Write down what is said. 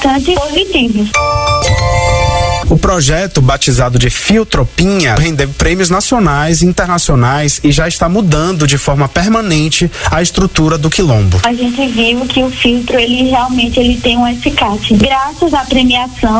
bastante positivos. O projeto, batizado de Filtropinha, rendeu prêmios nacionais e internacionais e já está mudando de forma permanente a estrutura do quilombo. A gente viu que o filtro, ele realmente tem uma eficácia. Graças à premiação,